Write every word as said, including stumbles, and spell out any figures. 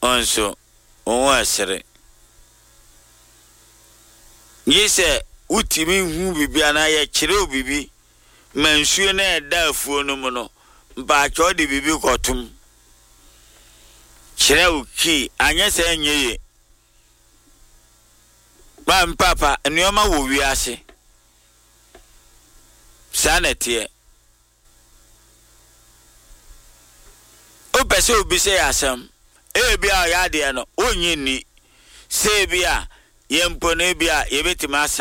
onso on asere yese utimi hu bibi ana ye kire obibi mansuo na eda afuo no mu no mba cho de bibi kotum kire uki anya se anyeye ba mpapa nneoma wo wiase sanete o pese obi se asam e bia ya de no onyi ni se bia ye mpo na bia ye betima